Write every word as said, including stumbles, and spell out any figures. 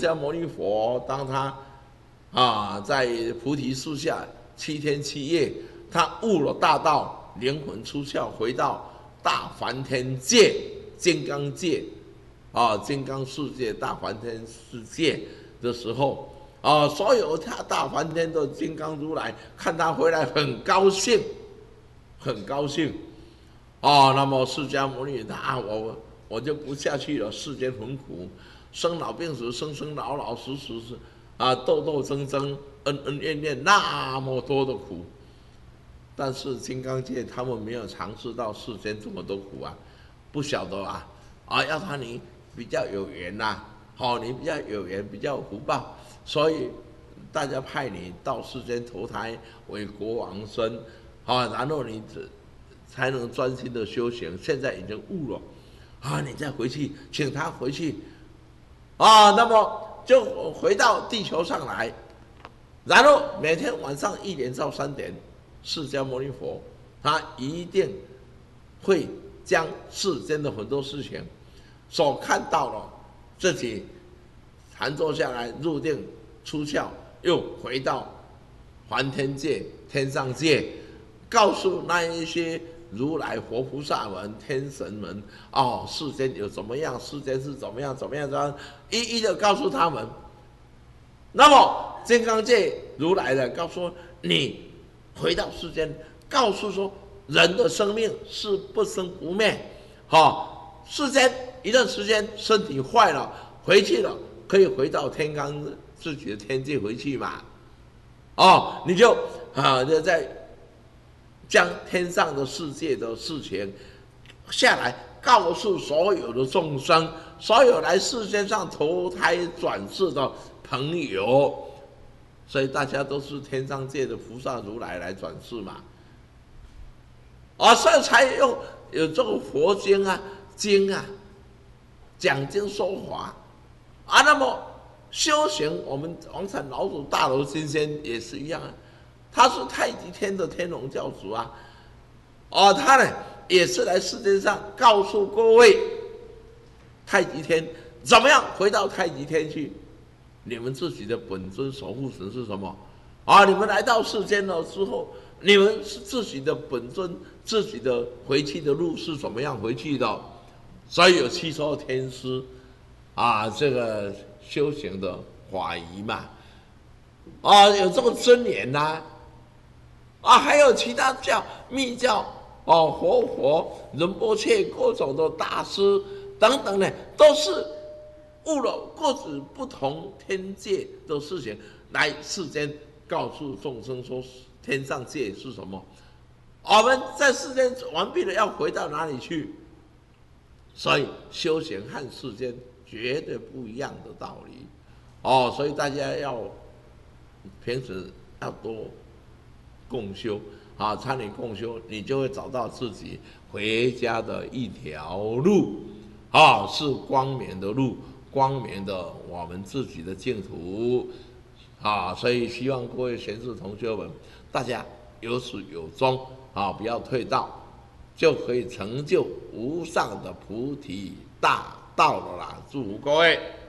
迦牟尼佛当他啊在菩提树下七天七夜，他悟了大道，灵魂出窍，回到大梵天界、金刚界啊，金刚世界、大梵天世界的时候啊，所有他大梵天的金刚如来看他回来很高兴，很高兴啊。那么释迦牟尼他啊，我我就不下去了，世间很苦，生老病死，生生老老，死死死啊，斗斗争争，恩恩怨怨，那么多的苦。但是金刚界他们没有尝试到世间这么多苦啊，不晓得啊啊，要他你比较有缘呐、啊，好、哦，你比较有缘，比较有福报，所以大家派你到世间投胎为国王生，啊，然后你才能专心的修行。现在已经悟了，啊，你再回去，请他回去，啊，那么就回到地球上来，然后每天晚上一点到三点。释迦牟尼佛，他一定会将世间的很多事情所看到了，自己禅坐下来入定出窍，又回到梵天界、天上界，告诉那一些如来佛菩萨们、天神们，哦，世间有怎么样，世间是怎么样，怎么样，怎么样，一一的告诉他们。那么金刚界如来的告诉你。回到世间，告诉说人的生命是不生不灭，哈、哦，世间一段时间身体坏了，回去了可以回到天罡自己的天界回去嘛，哦，你就啊就在将天上的世界的事情下来，告诉所有的众生，所有来世间上投胎转世的朋友。所以大家都是天上界的菩萨如来来转世嘛，啊，所以才用有这个佛经啊、经啊，讲经说法啊。那么修行，我们王禅老祖大罗金仙也是一样啊，他是太极天的天龙教主啊，哦，他呢也是来世界上告诉各位，太极天怎么样回到太极天去。你们自己的本尊守护神是什么？啊，你们来到世间了之后，你们是自己的本尊，自己的回去的路是怎么样回去的？所以有七寿天师，啊，这个修行的法仪嘛，啊，有这个尊严呐、啊，啊，还有其他教密教，哦、啊，活佛、仁波切各种的大师等等呢，都是。悟了各自不同天界的事情，来世间告诉众生说天上界是什么。我们在世间完毕了，要回到哪里去？所以修行和世间绝对不一样的道理。哦，所以大家要平时要多共修啊，参与共修，你就会找到自己回家的一条路啊，是光明的路。光明的我们自己的净土啊，所以希望各位贤士同学们，大家有始有终啊，不要退道，就可以成就无上的菩提大道了啦！祝福各位。